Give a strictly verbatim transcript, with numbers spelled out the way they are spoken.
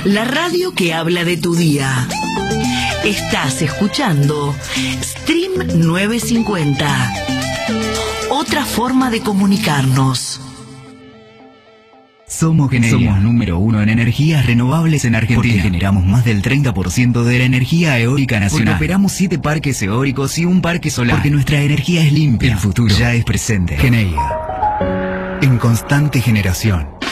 La radio que habla de tu día. Estás escuchando Stream novecientos cincuenta. Otra forma de comunicarnos. Somos Geneia. Somos número uno en energías renovables en Argentina. Porque generamos más del treinta por ciento de la energía eólica nacional. Porque operamos siete parques eólicos y un parque solar. Porque nuestra energía es limpia. El futuro ya es presente. Geneia. En constante generación.